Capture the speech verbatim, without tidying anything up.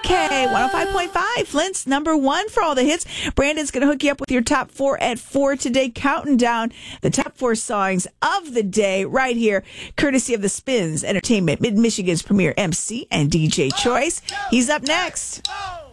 K one oh five point five, Flint's number one for all the hits. Brandon's going to hook you up with your top four at four today, counting down the top four songs of the day right here, courtesy of the Spins Entertainment, Mid-Michigan's premier M C and D J choice. He's up next.